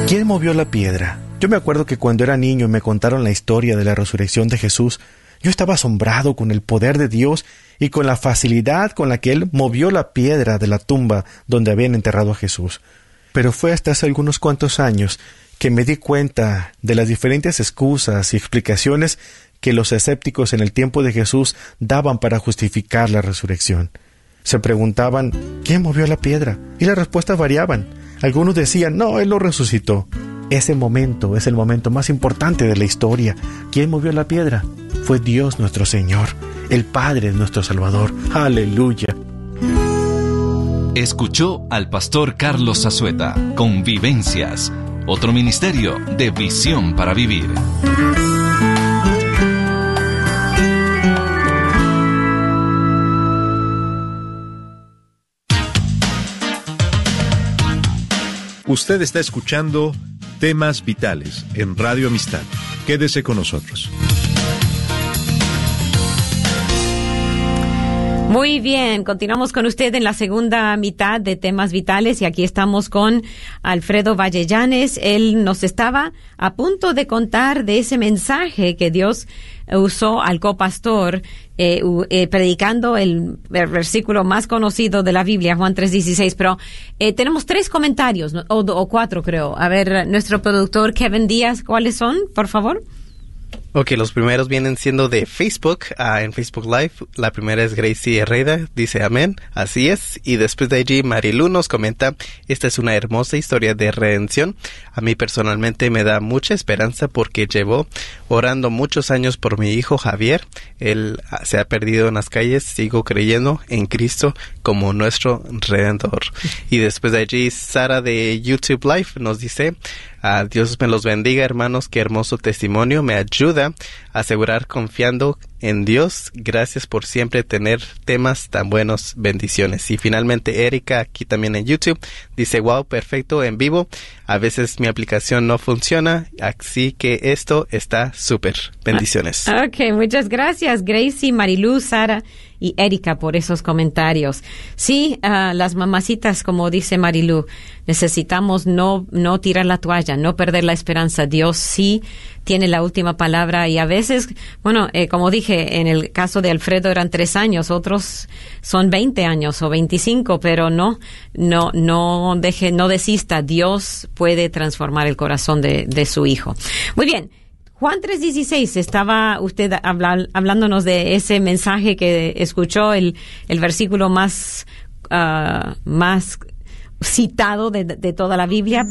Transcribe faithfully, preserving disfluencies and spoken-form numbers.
¿Quién movió la piedra? Yo me acuerdo que cuando era niño y me contaron la historia de la resurrección de Jesús, yo estaba asombrado con el poder de Dios y con la facilidad con la que Él movió la piedra de la tumba donde habían enterrado a Jesús. Pero fue hasta hace algunos cuantos años que me di cuenta de las diferentes excusas y explicaciones que los escépticos en el tiempo de Jesús daban para justificar la resurrección. Se preguntaban, ¿quién movió la piedra? Y las respuestas variaban. Algunos decían, no, Él lo resucitó. Ese momento es el momento más importante de la historia. ¿Quién movió la piedra? Fue Dios nuestro Señor, el Padre de nuestro Salvador. ¡Aleluya! Escuchó al pastor Carlos Zazueta con Vivencias, otro ministerio de Visión para Vivir. Usted está escuchando Temas Vitales en Radio Amistad. Quédese con nosotros. Muy bien, continuamos con usted en la segunda mitad de Temas Vitales y aquí estamos con Alfredo Vallellanes. Él nos estaba a punto de contar de ese mensaje que Dios usó al copastor eh, eh, predicando el, el versículo más conocido de la Biblia, Juan tres dieciséis, pero eh, tenemos tres comentarios, ¿no? o, o cuatro creo. A ver, nuestro productor Kevin Díaz, ¿cuáles son, por favor? Ok, los primeros vienen siendo de Facebook, uh, en Facebook Live. La primera es Gracie Herrera, dice amén, así es. Y después de allí Marilu nos comenta, esta es una hermosa historia de redención. A mí personalmente me da mucha esperanza porque llevo orando muchos años por mi hijo Javier. Él se ha perdido en las calles, sigo creyendo en Cristo como nuestro Redentor. Y después de allí Sara de YouTube Live nos dice, Uh, Dios me los bendiga, hermanos, qué hermoso testimonio, me ayuda a asegurar confiando en Dios. Gracias por siempre tener temas tan buenos, bendiciones. Y finalmente Erika, aquí también en YouTube, dice, wow, perfecto, en vivo. A veces mi aplicación no funciona, así que esto está súper. Bendiciones. Ah, ok, muchas gracias, Gracie, Marilu, Sara y Erika, por esos comentarios. Sí, uh, las mamacitas, como dice Marilu, necesitamos no, no tirar la toalla, no perder la esperanza. Dios sí tiene la última palabra y a veces, bueno, eh, como dije, en el caso de Alfredo eran tres años, otros son veinte años o veinticinco, pero no, no, no deje, no desista. Dios puede transformar el corazón de, de su hijo. Muy bien. Juan tres dieciséis, estaba usted habla, hablándonos de ese mensaje que escuchó, el, el versículo más, uh, más citado de, de toda la Biblia.